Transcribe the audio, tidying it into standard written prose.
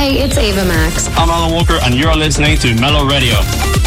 Hey, it's Ava Max. I'm Alan Walker, and you're listening to Mellow Radio.